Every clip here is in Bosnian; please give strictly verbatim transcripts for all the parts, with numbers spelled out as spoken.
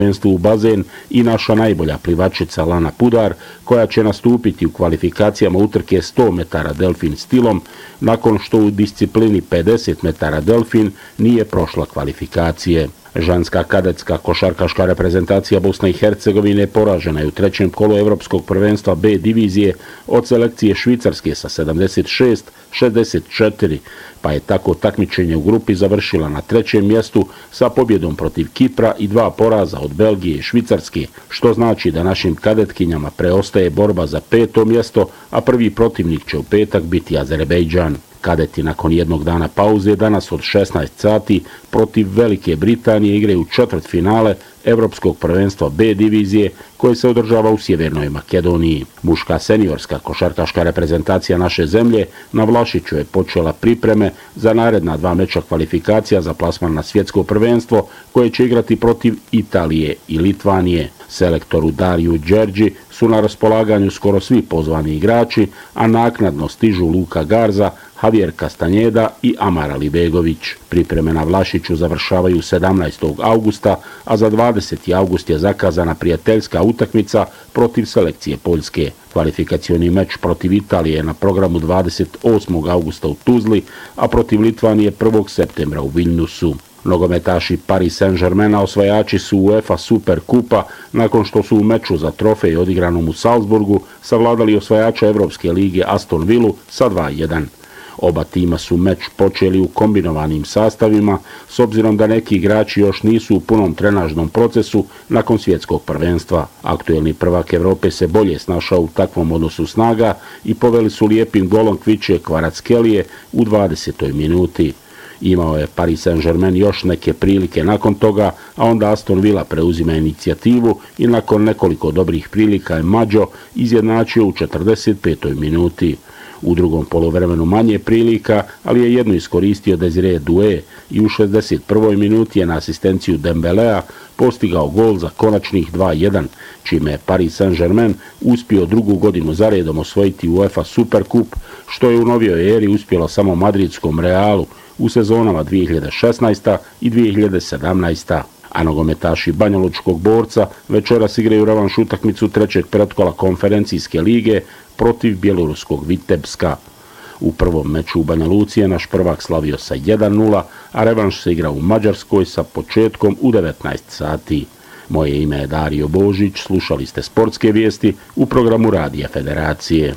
u bazen i naša najbolja plivačica Lana Pudar, koja će nastupiti u kvalifikacijama utrke sto metara delfin stilom, nakon što u disciplini pedeset metara delfin nije prošla kvalifikacije. Ženska kadetska košarkaška reprezentacija Bosne i Hercegovine poražena je u trećem kolu Evropskog prvenstva B divizije od selekcije Švicarske sa sedamdeset šest šezdeset četiri, pa je tako takmičenje u grupi završila na trećem mjestu sa pobjedom protiv Kipra i dva poraza od Belgije i Švicarske, što znači da našim kadetkinjama preostaje borba za peto mjesto, a prvi protivnik će u petak biti Azerbejdžan. Kadeti nakon jednog dana pauze danas od šesnaest sati protiv Velike Britanije igraju četvrtfinale Evropskog prvenstva B divizije koje se održava u Sjevernoj Makedoniji. Muška seniorska košarkaška reprezentacija naše zemlje na Vlašiću je počela pripreme za naredna dva meča kvalifikacija za plasman na svjetsko prvenstvo koje će igrati protiv Italije i Litvanije. Selektoru Dariju Đerđi su na raspolaganju skoro svi pozvani igrači, a naknadno stižu Luka Garza, Javier Castanjeda i Amar Alibegović. Pripreme na Vlašiću završavaju sedamnaestog augusta, a za dvadeseti august je zakazana prijateljska utakmica protiv selekcije Poljske. Kvalifikacioni meč protiv Italije je na programu dvadeset osmog augusta u Tuzli, a protiv Litvanije prvog septembra u Viljnusu. Nogometaši Paris Saint-Germaina osvajači su UEFA Super Kupa nakon što su u meču za trofej odigranom u Salzburgu savladali osvajača Evropske lige Aston Villu sa dva jedan. Oba tima su meč počeli u kombinovanim sastavima, s obzirom da neki igrači još nisu u punom trenažnom procesu nakon svjetskog prvenstva. Aktuelni prvak Evrope se bolje snašao u takvom odnosu snaga i poveli su lijepim golom Kviče Kvaratskhelije u dvadesetoj minuti. Imao je Paris Saint-Germain još neke prilike nakon toga, a onda Aston Villa preuzima inicijativu i nakon nekoliko dobrih prilika je Mađo izjednačio u četrdeset petoj minuti. U drugom poluvremenu manje prilika, ali je jedno iskoristio Desire Doué i u šezdeset prvoj minuti je na asistenciju Dembelea postigao gol za konačnih dva jedan, čime je Paris Saint-Germain uspio drugu godinu zaredom osvojiti UEFA Super Kup, što je u novijoj eri uspjelo samo madridskom Realu u sezonama dvije hiljade šesnaesta i dvije hiljade sedamnaesta. A nogometaši Banjalučkog Borca večeras igraju revanš utakmicu trećeg pretkola konferencijske lige protiv bjeloruskog Vitebska. U prvom meču u Banja Luci je naš prvak slavio sa jedan nula, a revanš se igra u Mađarskoj sa početkom u devetnaest sati. Moje ime je Dario Božić, slušali ste sportske vijesti u programu Radija Federacije.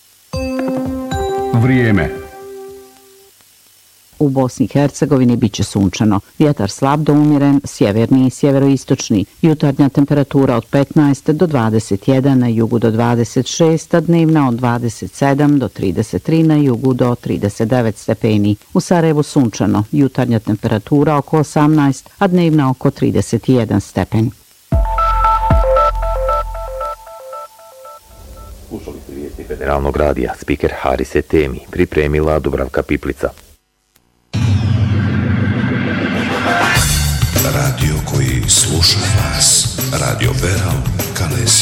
Vrijeme. U Bosni i Hercegovini bit će sunčano, vjetar slab do umiren, sjeverni i sjeveroistočni, jutarnja temperatura od petnaest do dvadeset jedan, na jugu do dvadeset šest, a dnevna od dvadeset sedam do trideset tri, na jugu do trideset devet stepeni. U Sarajevu sunčano, jutarnja temperatura oko osamnaest, a dnevna oko trideset jedan stepen. Slušali ste vijesti Federalnog radija, spiker Haris Etemi, pripremila Dubravka Piplica. Radio koji sluša vas. Radio Beral, Kalesi.